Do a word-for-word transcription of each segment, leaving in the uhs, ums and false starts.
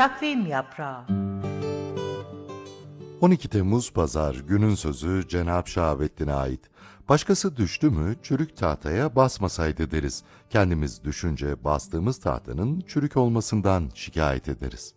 Takvim Yaprağı. on iki Temmuz Pazar, günün sözü Cenab-ı Şahabettin'e ait. Başkası düştü mü çürük tahtaya basmasaydı deriz. Kendimiz düşünce bastığımız tahtanın çürük olmasından şikayet ederiz.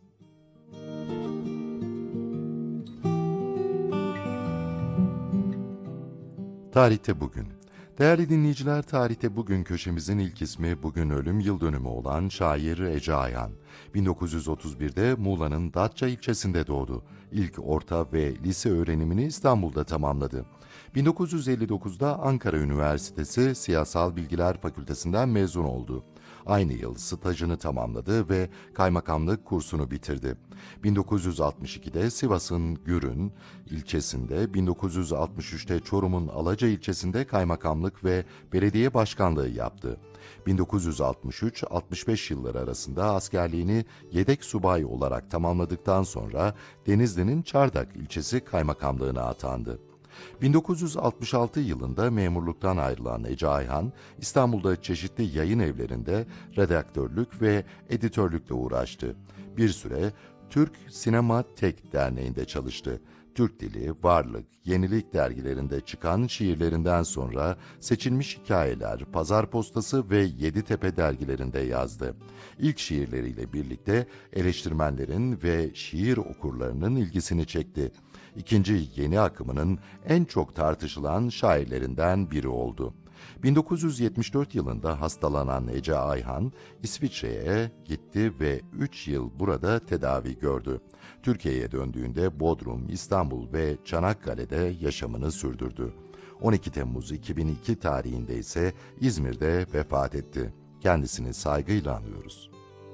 Tarihte bugün. Değerli dinleyiciler, tarihte bugün köşemizin ilk ismi bugün ölüm yıl dönümü olan şair Ece Ayhan. bin dokuz yüz otuz birde Muğla'nın Datça ilçesinde doğdu. İlk orta ve lise öğrenimini İstanbul'da tamamladı. bin dokuz yüz elli dokuzda Ankara Üniversitesi Siyasal Bilgiler Fakültesinden mezun oldu. Aynı yıl stajını tamamladı ve kaymakamlık kursunu bitirdi. bin dokuz yüz altmış ikide Sivas'ın Gürün ilçesinde, bin dokuz yüz altmış üçte Çorum'un Alaca ilçesinde kaymakamlık ve belediye başkanlığı yaptı. bin dokuz yüz altmış üç altmış beş yılları arasında askerliğini yedek subay olarak tamamladıktan sonra Denizli'nin Çardak ilçesi kaymakamlığına atandı. bin dokuz yüz altmış altı yılında memurluktan ayrılan Ece Ayhan, İstanbul'da çeşitli yayın evlerinde redaktörlük ve editörlükle uğraştı. Bir süre Türk Sinema Tek Derneği'nde çalıştı. Türk Dili, Varlık, Yenilik dergilerinde çıkan şiirlerinden sonra Seçilmiş Hikayeler, Pazar Postası ve Yeditepe dergilerinde yazdı. İlk şiirleriyle birlikte eleştirmenlerin ve şiir okurlarının ilgisini çekti. İkinci yeni akımının en çok tartışılan şairlerinden biri oldu. bin dokuz yüz yetmiş dört yılında hastalanan Ece Ayhan, İsviçre'ye gitti ve üç yıl burada tedavi gördü. Türkiye'ye döndüğünde Bodrum, İstanbul ve Çanakkale'de yaşamını sürdürdü. on iki Temmuz iki bin iki tarihinde ise İzmir'de vefat etti. Kendisini saygıyla anıyoruz.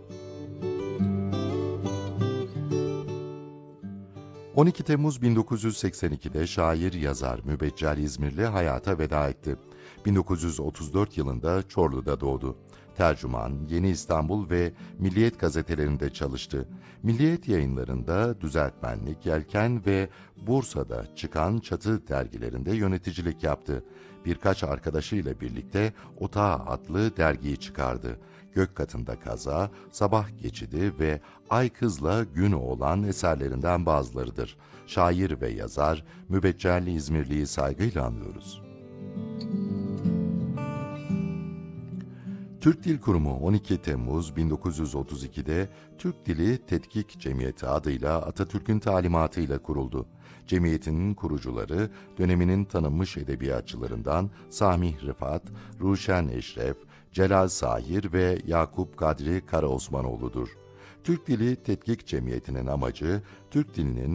on iki Temmuz bin dokuz yüz seksen ikide şair yazar Mübeccel İzmirli hayata veda etti. bin dokuz yüz otuz dört yılında Çorlu'da doğdu. Tercüman, Yeni İstanbul ve Milliyet gazetelerinde çalıştı. Milliyet yayınlarında düzeltmenlik, Yelken ve Bursa'da çıkan Çatı dergilerinde yöneticilik yaptı. Birkaç arkadaşıyla birlikte Otağı adlı dergiyi çıkardı. Gök Katında Kaza, Sabah Geçidi ve Ay Kızla Gün olan eserlerinden bazılarıdır. Şair ve yazar Mübeccel İzmirli'yi saygıyla anıyoruz. Türk Dil Kurumu on iki Temmuz bin dokuz yüz otuz ikide Türk Dili Tetkik Cemiyeti adıyla Atatürk'ün talimatıyla kuruldu. Cemiyetin kurucuları döneminin tanınmış edebiyatçılarından Sami Rıfat, Ruşen Eşref, Celal Sahir ve Yakup Kadri Karaosmanoğlu'dur. Türk Dili Tetkik Cemiyeti'nin amacı, Türk dilinin